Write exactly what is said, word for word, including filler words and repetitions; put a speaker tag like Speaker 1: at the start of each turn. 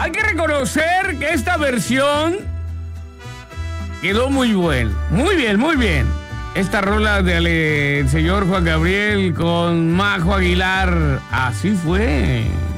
Speaker 1: Hay que reconocer que esta versión quedó muy buena. Muy bien, muy bien. Esta rola del señor Juan Gabriel con Majo Aguilar. Así fue.